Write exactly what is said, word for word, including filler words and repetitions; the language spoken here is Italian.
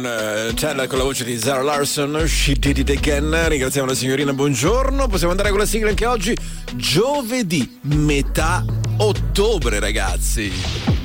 Uh, Tell con la voce di Zara Larsson, She Did It Again. Ringraziamo la signorina, buongiorno. Possiamo andare con la sigla anche oggi, giovedì, metà ottobre, ragazzi.